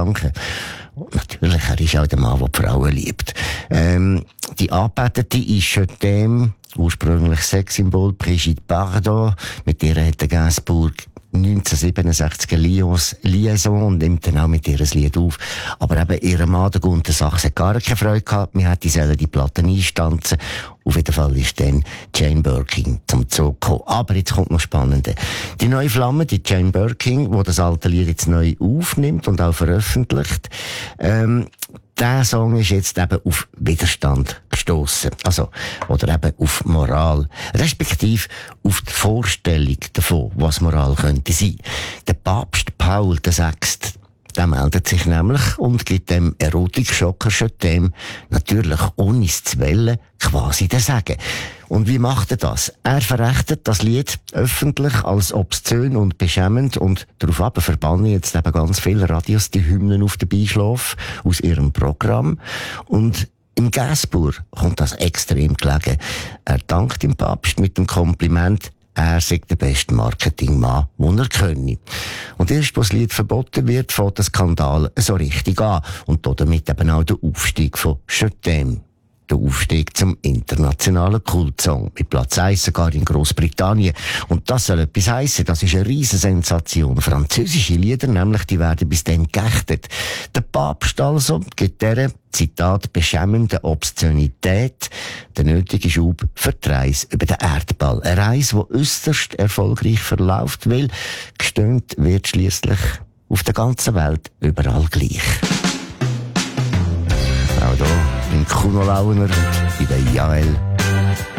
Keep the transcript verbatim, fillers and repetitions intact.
Gedanken. Und natürlich, er ist auch der Mann, der die Frauen liebt. Ähm, die Anbetete ist dem ursprünglich Sexsymbol Brigitte Bardot. Mit ihr hat der Gainsbourg neunzehnhundertsiebenundsechzig eine Lions Liaison und nimmt dann auch mit ihr ein Lied auf. Aber eben, ihr Mann, der Gunther Sachs, hat gar keine Freude gehabt. Wir hätten sollen die Platten einstanzen. Auf jeden Fall ist dann Jane Birkin zum Zug gekommen. Aber jetzt kommt noch Spannende. Die neue Flamme, die Jane Birkin, die das alte Lied jetzt neu aufnimmt und auch veröffentlicht, ähm, der Song ist jetzt eben auf Widerstand gestossen. Also, oder eben auf Moral. Respektive auf die Vorstellung davon, was Moral könnte sein. Der Papst Paul der Sechste, der meldet sich nämlich und gibt dem Erotik-Schocker dem natürlich ohne es zu wollen quasi den Segen. Und wie macht er das? Er verrechtet das Lied öffentlich als obszön und beschämend und daraufhin verbannen jetzt eben ganz viele Radios die Hymnen auf den Beischlaf aus ihrem Programm. Und im Gainsbourg kommt das extrem gelegen. Er dankt dem Papst mit dem Kompliment, er sei der beste Marketingmann, den er könne. Und erst, als das Lied verboten wird, fängt der Skandal so richtig an. Und damit eben auch der Aufstieg von Je t'aime. Der Aufstieg zum internationalen Kultsong. Mit Platz eins sogar in Großbritannien. Und das soll etwas heissen. Das ist eine riesen Sensation. Französische Lieder, nämlich, die werden bis dann geächtet. Der Papst also gibt dieser, Zitat, beschämenden Obszönität der nötige Schub für die Reise über den Erdball. Eine Reise, die äusserst erfolgreich verläuft, weil gestöhnt wird schliesslich auf der ganzen Welt überall gleich. Auch hier im Kuno Launer und bei der Jael